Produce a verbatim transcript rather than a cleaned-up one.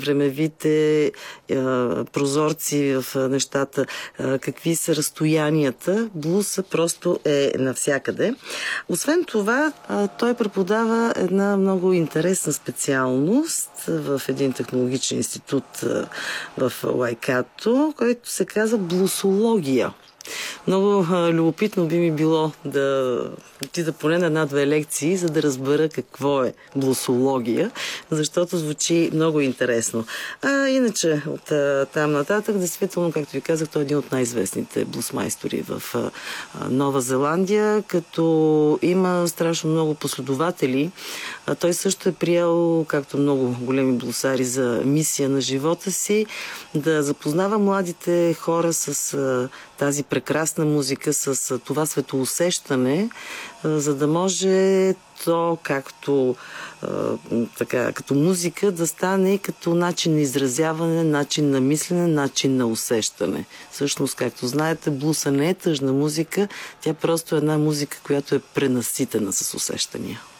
времевите е, прозорци в нещата, е, какви са разстоянията. Блуса просто е навсякъде. Освен това, е, той преподава една много интересна специалност в един технологичен институт е, в Лайкато, който се казва блусология. Много а, любопитно би ми било да отида поне на една-две лекции, за да разбера какво е блусология, защото звучи много интересно. А иначе, от а, там нататък, действително, както ви казах, той е един от най-известните блусмайстори в а, Нова Зеландия, като има страшно много последователи. А той също е приел, както много големи блусари, за мисия на живота си, да запознава младите хора с а, тази прекрасна музика, с това светоусещане, за да може то, както така, като музика, да стане като начин на изразяване, начин на мислене, начин на усещане. Всъщност, както знаете, блуса не е тъжна музика, тя просто е една музика, която е пренаситена с усещания.